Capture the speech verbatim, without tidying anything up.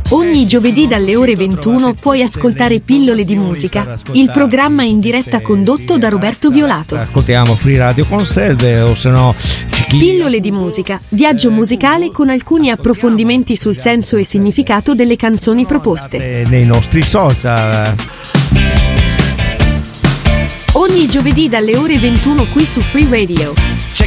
Ogni giovedì dalle ore ventuno puoi ascoltare Pillole di musica, il programma in diretta condotto da Roberto Violato. Ascoltiamo Free Radio Conserve o se no Pillole di musica, viaggio musicale con alcuni approfondimenti sul senso e significato delle canzoni proposte. Nei nostri social. Ogni giovedì dalle ore ventuno qui su Free Radio.